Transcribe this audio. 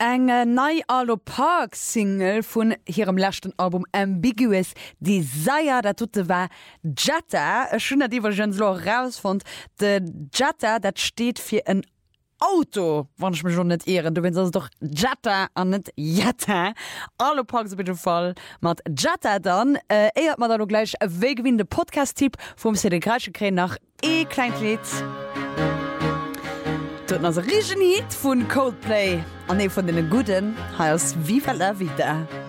Eng nei Allo Park Single vun hirem lächten Album Ambiguous Desire, dat tutte war Jetta schon dat Iwergens lo rausfund. De Jetta dat steht fir en Auto, wann ich mir schon net ehren. Du willst also doch Jetta an net Jetta. Allo Park bitte voll mat Jetta dann. Eiert man da gleich wegewinn de Podcast-Tipp vum se de Grasche Krä nach Kleinlied. As Region Hit vun Coldplay an e vun den Guden heiers Viva la Vida.